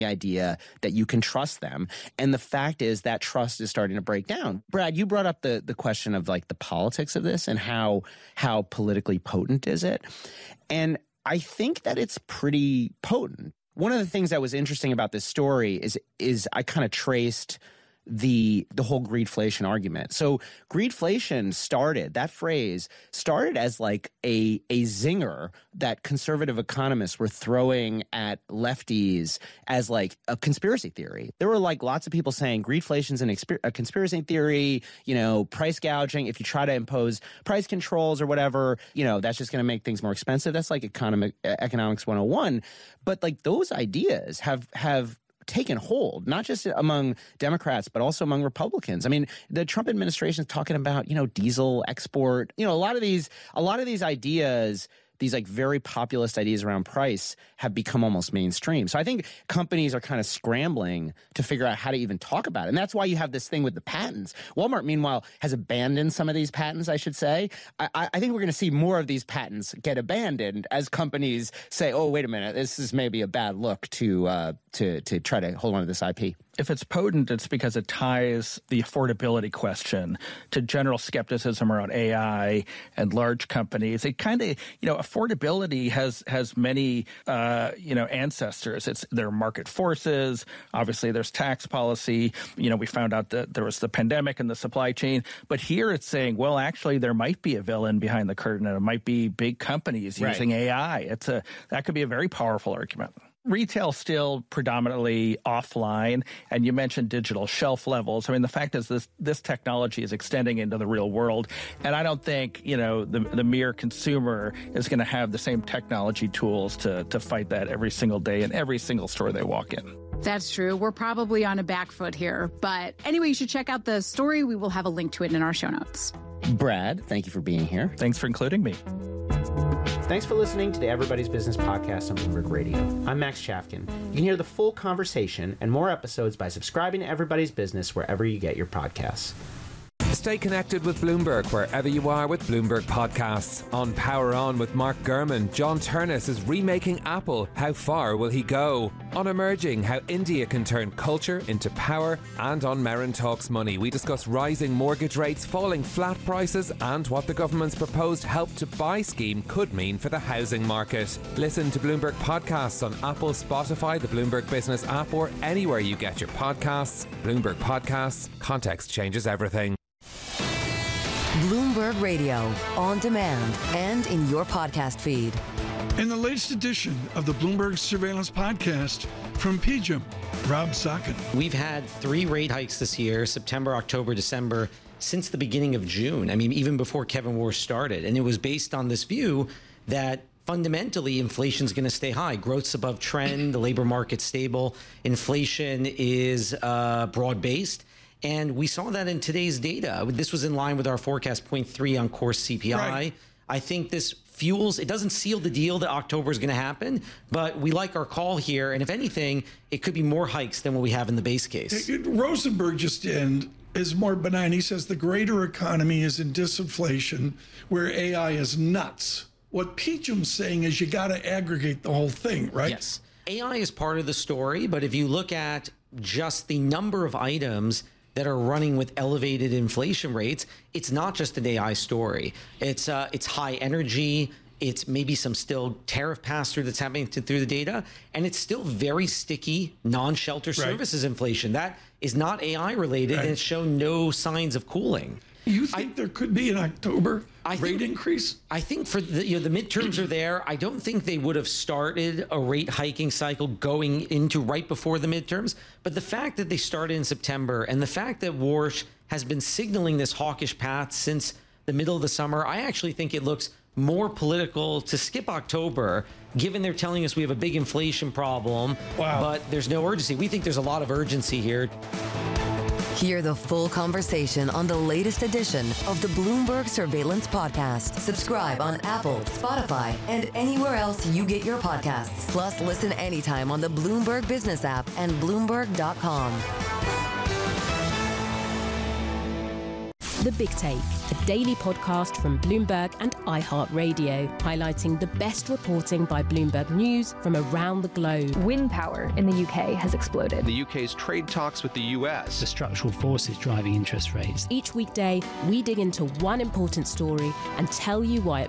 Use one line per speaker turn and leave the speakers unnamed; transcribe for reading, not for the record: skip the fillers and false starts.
idea that you can trust them. And the fact is that trust is starting to break down. Brad, you brought up the question of like the politics of this and how politically potent is it? And I think that it's pretty potent. One of the things that was interesting about this story is I kind of traced the whole greedflation argument. So greedflation that phrase started as like a zinger that conservative economists were throwing at lefties as like a conspiracy theory. There were like lots of people saying greedflation's a conspiracy theory, price gouging. If you try to impose price controls or whatever, that's just going to make things more expensive. That's like economics 101. But like those ideas have taken hold, not just among Democrats, but also among Republicans. I mean, the Trump administration is talking about, diesel export. A lot of these ideas, these like very populist ideas around price have become almost mainstream. So I think companies are kind of scrambling to figure out how to even talk about it. And that's why you have this thing with the patents. Walmart, meanwhile, has abandoned some of these patents, I should say. I think we're going to see more of these patents get abandoned as companies say, oh, wait a minute, this is maybe a bad look to try to hold on to this IP.
If it's potent, it's because it ties the affordability question to general skepticism around AI and large companies. It kind of, affordability has many, ancestors. There are market forces. Obviously, there's tax policy. We found out that there was the pandemic and the supply chain. But here it's saying, well, actually, there might be a villain behind the curtain, and it might be big companies using AI. That could be a very powerful argument. Retail still predominantly offline, and you mentioned digital shelf levels. I mean, the fact is this technology is extending into the real world, and I don't think, the mere consumer is going to have the same technology tools to fight that every single day in every single store they walk in.
That's true. We're probably on a back foot here. But anyway, you should check out the story. We will have a link to it in our show notes.
Brad, thank you for being here.
Thanks for including me.
Thanks for listening to the Everybody's Business podcast on Bloomberg Radio. I'm Max Chafkin. You can hear the full conversation and more episodes by subscribing to Everybody's Business wherever you get your podcasts.
Stay connected with Bloomberg wherever you are with Bloomberg Podcasts. On Power On with Mark Gurman, John Turnus is remaking Apple. How far will he go? On Emerging, how India can turn culture into power. And on Merrin Talks Money, we discuss rising mortgage rates, falling flat prices, and what the government's proposed Help to Buy scheme could mean for the housing market. Listen to Bloomberg Podcasts on Apple, Spotify, the Bloomberg Business app, or anywhere you get your podcasts. Bloomberg Podcasts. Context changes everything.
Bloomberg Radio, on demand and in your podcast feed.
In the latest edition of the Bloomberg Surveillance Podcast from PGIM, Rob Sokkin.
We've had 3 rate hikes this year, September, October, December, since the beginning of June. I mean, even before Kevin Warsh started. And it was based on this view that fundamentally inflation's going to stay high. Growth's above trend, the labor market's stable, inflation is broad-based. And we saw that in today's data. This was in line with our forecast, 0.3 on core CPI. Right. I think this fuels, it doesn't seal the deal that October is going to happen, but we like our call here. And if anything, it could be more hikes than what we have in the base case.
Rosenberg just is more benign. He says the greater economy is in disinflation, where AI is nuts. What PGIM's saying is you got to aggregate the whole thing, right?
Yes. AI is part of the story, but if you look at just the number of items that are running with elevated inflation rates, it's not just an AI story. It's high energy. It's maybe some still tariff pass-through that's happening through the data. And it's still very sticky, non-shelter services inflation. That is not AI related, and it's shown no signs of cooling.
You think there could be an October rate increase?
I think for the midterms are there. I don't think they would have started a rate hiking cycle going into right before the midterms. But the fact that they started in September and the fact that Warsh has been signaling this hawkish path since the middle of the summer, I actually think it looks more political to skip October, given they're telling us we have a big inflation problem, but there's no urgency. We think there's a lot of urgency here.
Hear the full conversation on the latest edition of the Bloomberg Surveillance Podcast. Subscribe on Apple, Spotify, and anywhere else you get your podcasts. Plus, listen anytime on the Bloomberg Business app and Bloomberg.com.
The Big Take, a daily podcast from Bloomberg and iHeartRadio, highlighting the best reporting by Bloomberg News from around the globe.
Wind power in the UK has exploded.
The UK's trade talks with the US.
The structural forces driving interest rates.
Each weekday, we dig into one important story and tell you why it